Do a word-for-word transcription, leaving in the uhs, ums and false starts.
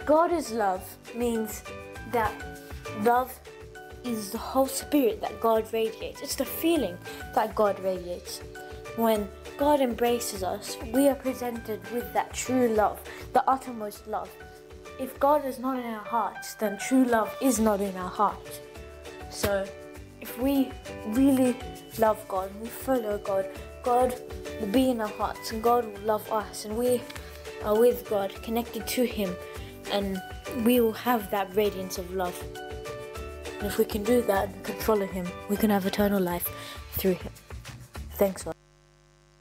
God is love means that love is the whole spirit that God radiates. It's the feeling that God radiates. When God embraces us, we are presented with that true love, the uttermost love. If God is not in our hearts, then true love is not in our hearts. So if we really love God, we follow God, God will be in our hearts and God will love us, and we are with God, connected to Him, and we will have that radiance of love. And if we can do that and can follow Him, we can have eternal life through Him. Thanks, Lord.